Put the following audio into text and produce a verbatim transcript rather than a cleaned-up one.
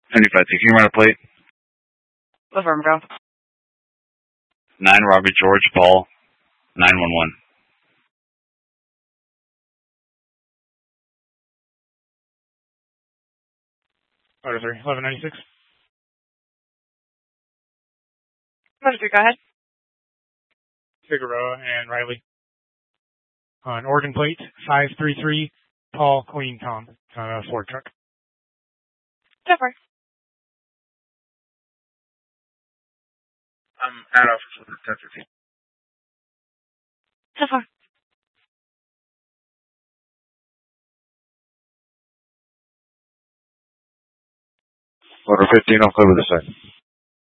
seventy-five, can you run a plate? Affirmative. nine Robert George Paul, nine one one. Order three, eleven ninety-six. Order three, go ahead. Figueroa and Riley. On Oregon plate, five three three, Paul, Queen, Tom, on a Ford truck. So far. I'm at office with the ten fifteen. So far. Order fifteen, I'll cover the site.